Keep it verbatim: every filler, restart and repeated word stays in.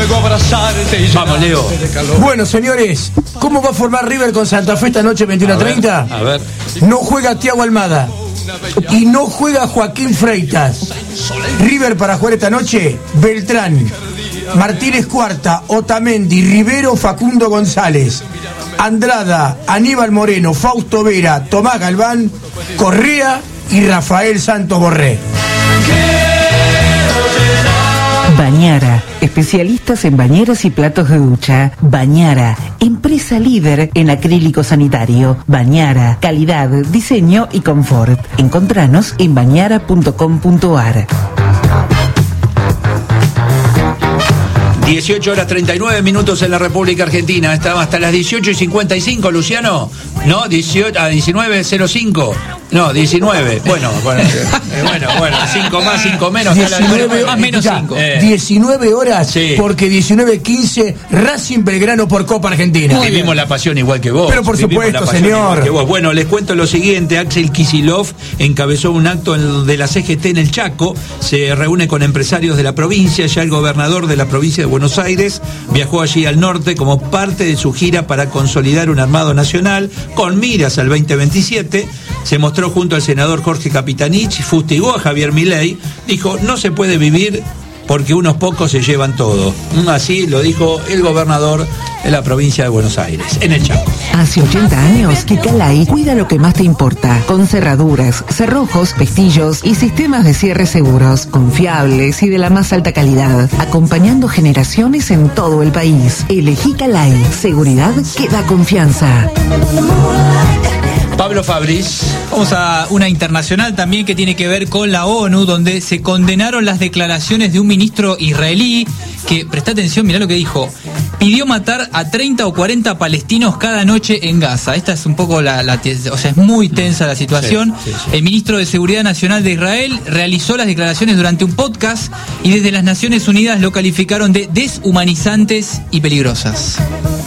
luego abrazarte y vamos, Leo. Bueno, señores, ¿cómo va a formar River con Santa Fe esta noche veintiuno treinta? A ver. No juega Thiago Almada y no juega Joaquín Freitas. River para jugar esta noche: Beltrán, Martínez Cuarta, Otamendi, Rivero, Facundo González, Andrada, Aníbal Moreno, Fausto Vera, Tomás Galván, Correa y Rafael Santos Borré. Bañara, especialistas en bañeras y platos de ducha. Bañara, empresa líder en acrílico sanitario. Bañara, calidad, diseño y confort. Encontranos en bañara punto com punto ar. dieciocho horas treinta y nueve minutos en la República Argentina. Estamos hasta las dieciocho y cincuenta y cinco, Luciano. No, dieciocho, a diecinueve cero cinco. No, diecinueve. Bueno, bueno, eh, bueno, bueno, cinco más, cinco menos. diecinueve, más menos cinco. Eh. diecinueve horas, sí. Porque diecinueve quince, Racing Belgrano por Copa Argentina. Vivimos la pasión igual que vos. Pero por supuesto, señor. Que vos. Bueno, les cuento lo siguiente. Axel Kicillof encabezó un acto en, de la C G T en el Chaco. Se reúne con empresarios de la provincia. Ya el gobernador de la provincia de Buenos Aires viajó allí al norte como parte de su gira para consolidar un armado nacional con miras al veinte veintisiete. Se mostró junto al senador Jorge Capitanich, fustigó a Javier Milei, dijo: no se puede vivir porque unos pocos se llevan todo. Así lo dijo el gobernador de la provincia de Buenos Aires, en el Chaco. Hace ochenta años que Calay cuida lo que más te importa, con cerraduras, cerrojos, pestillos y sistemas de cierre seguros, confiables y de la más alta calidad, acompañando generaciones en todo el país. Elegí Calay, seguridad que da confianza. Pablo Fabris. Vamos a una internacional también que tiene que ver con la ONU, donde se condenaron las declaraciones de un ministro israelí que, presta atención, mirá lo que dijo, pidió matar a treinta o cuarenta palestinos cada noche en Gaza. Esta es un poco la, la o sea, es muy tensa la situación. Sí, sí, sí. El ministro de Seguridad Nacional de Israel realizó las declaraciones durante un podcast y desde las Naciones Unidas lo calificaron de deshumanizantes y peligrosas.